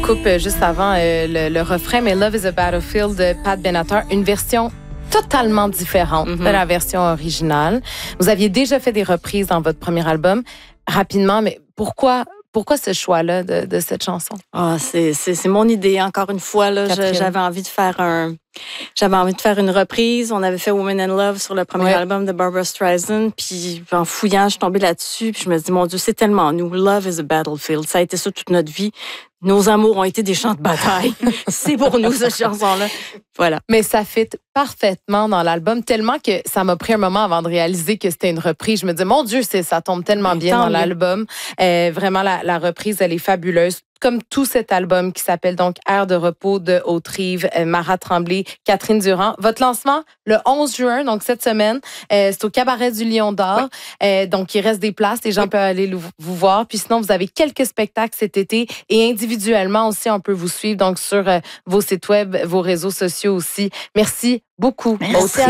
Coupe juste avant le refrain, mais Love is a Battlefield de Pat Benatar, une version totalement différente de la version originale. Vous aviez déjà fait des reprises dans votre premier album. Rapidement, mais pourquoi ce choix-là de cette chanson? Ah, c'est mon idée. Encore une fois, là, j'avais envie de faire une reprise. On avait fait Woman in Love sur le premier album de Barbra Streisand. Puis en fouillant, je suis tombée là-dessus. Puis je me suis dit, mon Dieu, c'est tellement nous. Love is a battlefield. Ça a été ça toute notre vie. Nos amours ont été des champs de bataille. C'est pour nous, cette chanson-là. Voilà. Mais ça fit parfaitement dans l'album, tellement que ça m'a pris un moment avant de réaliser que c'était une reprise. Je me dis, mon Dieu, ça tombe tellement bien dans l'album. Vraiment, la reprise, elle est fabuleuse. Comme tout cet album qui s'appelle donc Air de repos de Haute-Rive, Mara Tremblay, Catherine Durand. Votre lancement, le 11 juin, donc cette semaine, c'est au Cabaret du Lion d'Or. Donc, il reste des places. Les gens peuvent aller vous voir. Puis sinon, vous avez quelques spectacles cet été et individuellement aussi, on peut vous suivre donc sur vos sites web, vos réseaux sociaux aussi. Merci beaucoup. Merci.